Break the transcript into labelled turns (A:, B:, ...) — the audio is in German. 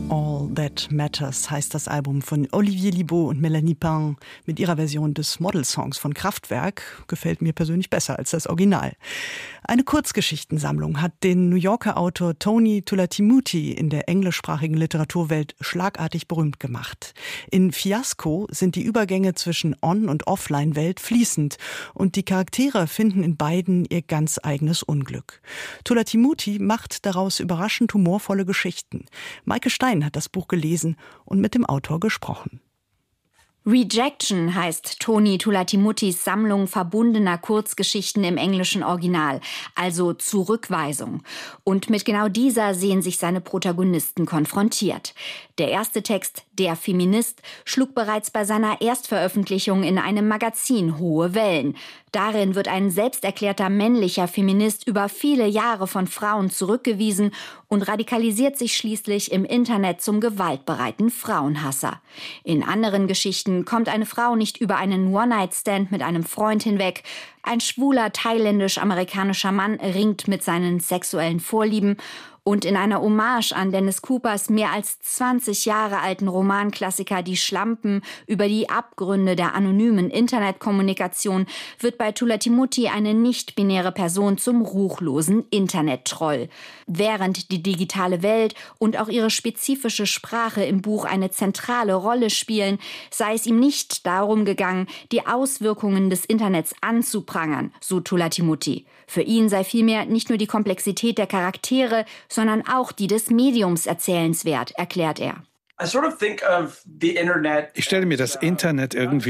A: All That Matters heißt das Album von Olivier Libaud und Melanie Pain mit ihrer Version des Model-Songs von Kraftwerk. Gefällt mir persönlich besser als das Original. Eine Kurzgeschichtensammlung hat den New Yorker Autor Tony Tulatimuti in der englischsprachigen Literaturwelt schlagartig berühmt gemacht. In Fiasko sind die Übergänge zwischen On- und Offline-Welt fließend und die Charaktere finden in beiden ihr ganz eigenes Unglück. Tulatimuti macht daraus überraschend humorvolle Geschichten. Maike Stein hat das Buch gelesen und mit dem Autor gesprochen.
B: Rejection heißt Tony Tulatimutis Sammlung verbundener Kurzgeschichten im englischen Original, also Zurückweisung. Und mit genau dieser sehen sich seine Protagonisten konfrontiert. Der erste Text, Der Feminist, schlug bereits bei seiner Erstveröffentlichung in einem Magazin hohe Wellen. Darin wird ein selbsterklärter männlicher Feminist über viele Jahre von Frauen zurückgewiesen und radikalisiert sich schließlich im Internet zum gewaltbereiten Frauenhasser. In anderen Geschichten kommt eine Frau nicht über einen One-Night-Stand mit einem Freund hinweg. Ein schwuler thailändisch-amerikanischer Mann ringt mit seinen sexuellen Vorlieben. Und in einer Hommage an Dennis Coopers mehr als 20 Jahre alten Romanklassiker Die Schlampen über die Abgründe der anonymen Internetkommunikation wird bei Tulatimuti eine nicht-binäre Person zum ruchlosen Internet-Troll. Während die digitale Welt und auch ihre spezifische Sprache im Buch eine zentrale Rolle spielen, sei es ihm nicht darum gegangen, die Auswirkungen des Internets anzuprangern, so Tulatimuti. Für ihn sei vielmehr nicht nur die Komplexität der Charaktere, sondern auch die des Mediums erzählenswert, erklärt er.
C: Ich stelle mir das Internet irgendwie